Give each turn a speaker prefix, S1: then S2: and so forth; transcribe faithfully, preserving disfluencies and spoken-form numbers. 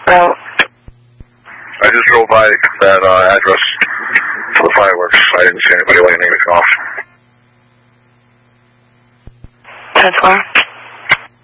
S1: Well,
S2: I just drove by that uh, address for the fireworks. I didn't see anybody lighting anything off.
S1: ten four.